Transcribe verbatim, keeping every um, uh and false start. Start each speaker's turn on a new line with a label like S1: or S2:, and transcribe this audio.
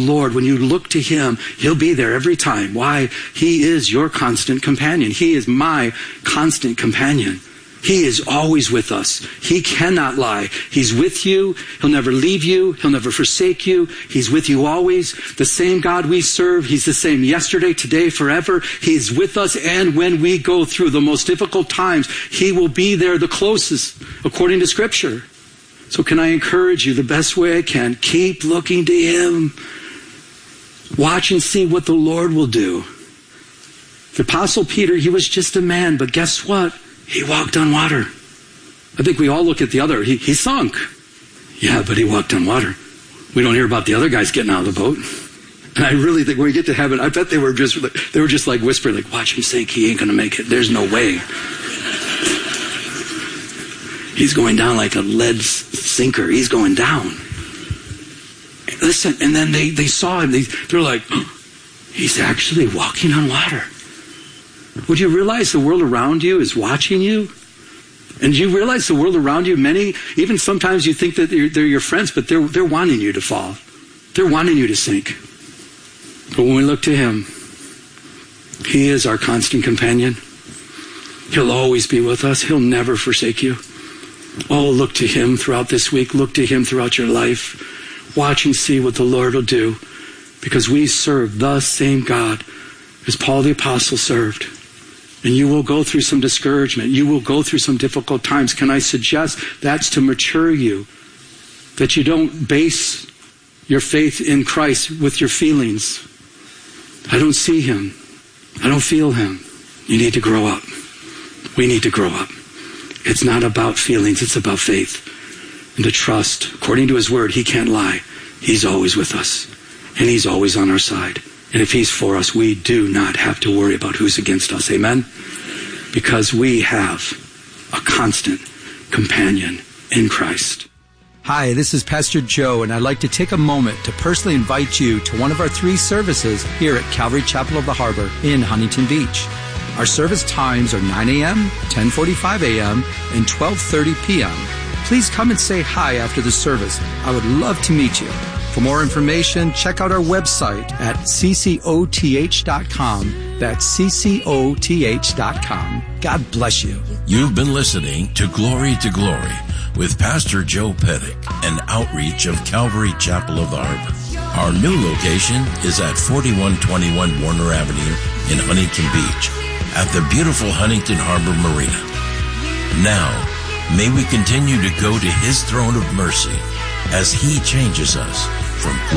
S1: Lord, when you look to him, he'll be there every time. Why? He is your constant companion. He is my constant companion. He is always with us. He cannot lie. He's with you. He'll never leave you. He'll never forsake you. He's with you always. The same God we serve, he's the same yesterday, today, forever. He's with us, and when we go through the most difficult times, he will be there the closest, according to Scripture. So can I encourage you the best way I can? Keep looking to him. Watch and see what the Lord will do. The Apostle Peter, he was just a man, but guess what? He walked on water. I think we all look at the other. He, he sunk. Yeah, but he walked on water. We don't hear about the other guys getting out of the boat. And I really think when we get to heaven, I bet they were just they were just like whispering, like, watch him sink. He ain't going to make it. There's no way. He's going down like a lead sinker. He's going down. Listen, and then they, they saw him. They, they're like, oh, he's actually walking on water. Would you realize the world around you is watching you? And you realize the world around you, many, even sometimes you think that they're, they're your friends, but they're, they're wanting you to fall. They're wanting you to sink. But when we look to him, he is our constant companion. He'll always be with us. He'll never forsake you. Oh, look to him throughout this week. Look to him throughout your life. Watch and see what the Lord will do, because we serve the same God as Paul the Apostle served. And you will go through some discouragement. You will go through some difficult times. Can I suggest that's to mature you? That you don't base your faith in Christ with your feelings. I don't see him. I don't feel him. You need to grow up. We need to grow up. It's not about feelings. It's about faith. And to trust. According to his word, he can't lie. He's always with us. And he's always on our side. And if he's for us, we do not have to worry about who's against us. Amen? Because we have a constant companion in Christ.
S2: Hi, this is Pastor Joe, and I'd like to take a moment to personally invite you to one of our three services here at Calvary Chapel of the Harbor in Huntington Beach. Our service times are nine a.m., ten forty-five a.m., and twelve thirty p.m. Please come and say hi after the service. I would love to meet you. For more information, check out our website at c c o t h dot com. That's c c o t h dot com. God bless you.
S3: You've been listening to Glory to Glory with Pastor Joe Pettick, an outreach of Calvary Chapel of the Harbor. Our new location is at forty-one twenty-one Warner Avenue in Huntington Beach at the beautiful Huntington Harbor Marina. Now, may we continue to go to his throne of mercy as he changes us from